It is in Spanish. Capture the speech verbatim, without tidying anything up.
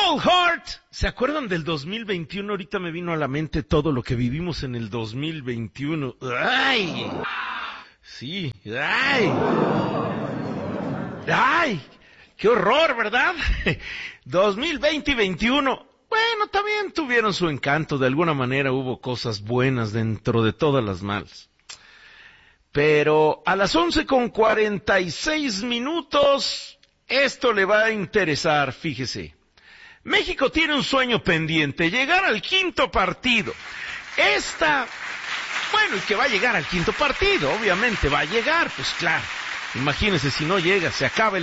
Cold Heart. ¿Se acuerdan del dos mil veintiuno? Ahorita me vino a la mente todo lo que vivimos en el dos mil veintiuno. ¡Ay! Sí, ¡ay! ¡Ay! ¡Qué horror!, ¿verdad? dos mil veinte y veintiuno. Bueno, también tuvieron su encanto. De alguna manera hubo cosas buenas dentro de todas las malas. Pero a las once con cuarenta y seis minutos, esto le va a interesar, fíjese. México tiene un sueño pendiente, llegar al quinto partido. Esta, bueno, y que va a llegar al quinto partido, obviamente va a llegar, pues claro. Imagínense, si no llega, se acaba el